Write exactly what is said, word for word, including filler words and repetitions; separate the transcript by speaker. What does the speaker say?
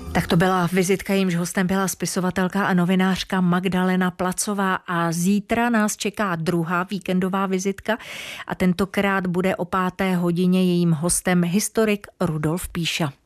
Speaker 1: Tak to byla vizitka, jímž hostem byla spisovatelka a novinářka Magdalena Placová a zítra nás čeká druhá víkendová vizitka a tentokrát bude o páté hodině jejím hostem historik Rudolf Píša.